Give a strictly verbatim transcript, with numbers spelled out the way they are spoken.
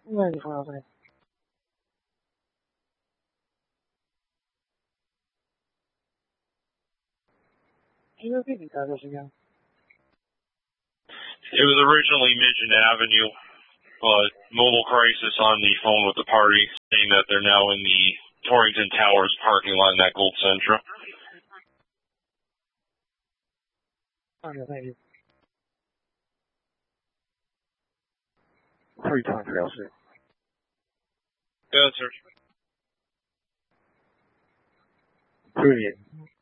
那你说对。这个地理大概是这样。 It was originally Mission Avenue, but Mobile Crisis on the phone with the party saying that they're now in the Torrington Towers parking lot in that Gold Centra. 二点三一。Three times rail sir. Good, sir. Brilliant.